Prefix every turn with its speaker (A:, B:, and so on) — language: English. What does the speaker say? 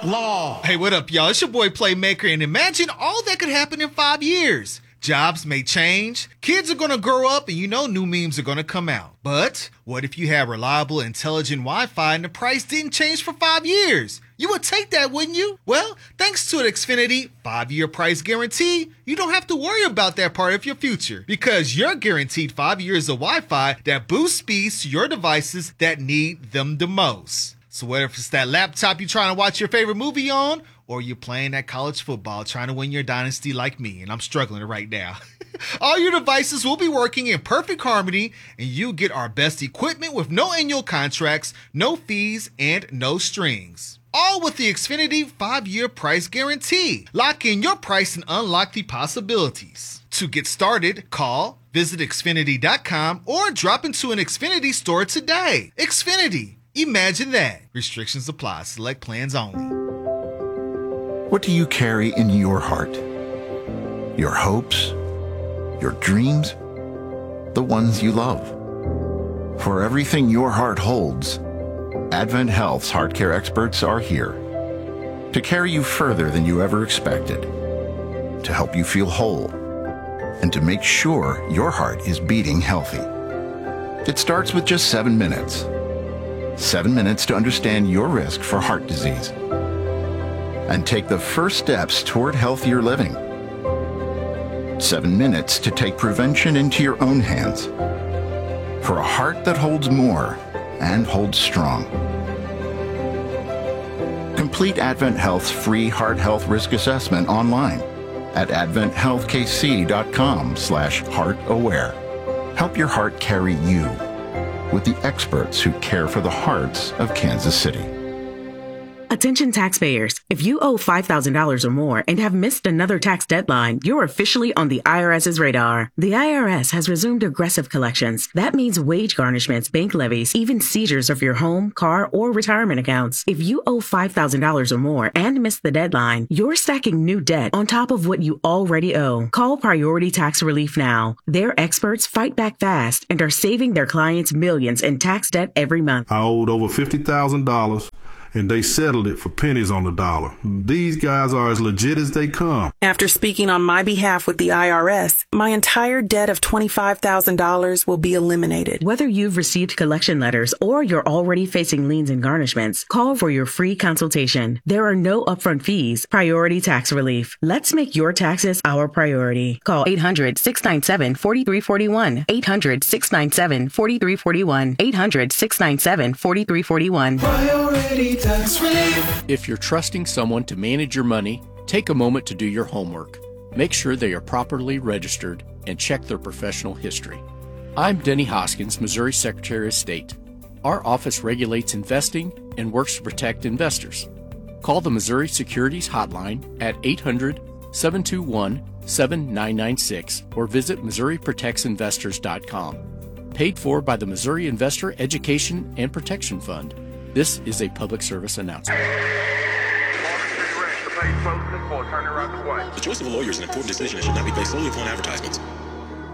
A: law.
B: Hey, what up, y'all? It's your boy Playmaker, and imagine all that could happen in 5 years. Jobs may change, kids are gonna grow up, and new memes are gonna come out. But what if you have reliable, intelligent Wi-Fi and the price didn't change for 5 years? You would take that, wouldn't you? Well, thanks to an Xfinity 5-year price guarantee, you don't have to worry about that part of your future because you're guaranteed 5 years of Wi-Fi that boosts speeds to your devices that need them the most. So whether it's that laptop you're trying to watch your favorite movie on, or you're playing that college football trying to win your dynasty like me, and I'm struggling right now. All your devices will be working in perfect harmony, and you get our best equipment with no annual contracts, no fees, and no strings. All with the Xfinity 5-year price guarantee. Lock in your price and unlock the possibilities. To get started, call, visit Xfinity.com, or drop into an Xfinity store today. Xfinity. Imagine that. Restrictions apply. Select plans only.
C: What do you carry in your heart? Your hopes? Your dreams? The ones you love? For everything your heart holds, Advent Health's heart care experts are here to carry you further than you ever expected, to help you feel whole, and to make sure your heart is beating healthy. It starts with just 7 minutes. 7 minutes to understand your risk for heart disease and take the first steps toward healthier living. 7 minutes to take prevention into your own hands for a heart that holds more and holds strong. Complete Advent Health's free heart health risk assessment online at adventhealthkc.com/heartaware. Help your heart carry you with the experts who care for the hearts of Kansas City.
D: Attention taxpayers, if you owe $5,000 or more and have missed another tax deadline, you're officially on the IRS's radar. The IRS has resumed aggressive collections. That means wage garnishments, bank levies, even seizures of your home, car, or retirement accounts. If you owe $5,000 or more and missed the deadline, you're stacking new debt on top of what you already owe. Call Priority Tax Relief now. Their experts fight back fast and are saving their clients millions in tax debt every month.
E: I owed over $50,000. And they settled it for pennies on the dollar. These guys are as legit as they come.
F: After speaking on my behalf with the IRS, my entire debt of $25,000 will be eliminated.
D: Whether you've received collection letters or you're already facing liens and garnishments, call for your free consultation. There are no upfront fees. Priority Tax Relief. Let's make your taxes our priority. Call 800-697-4341. 800-697-4341. 800-697-4341.
G: Priority Tax Relief.
H: If you're trusting someone to manage your money, take a moment to do your homework. Make sure they are properly registered and check their professional history. I'm Denny Hoskins, Missouri Secretary of State. Our office regulates investing and works to protect investors. Call the Missouri Securities Hotline at 800-721-7996 or visit MissouriProtectsInvestors.com. Paid for by the Missouri Investor Education and Protection Fund. This is a public service announcement.
I: The choice of a lawyer is an important decision and should not be based solely upon advertisements.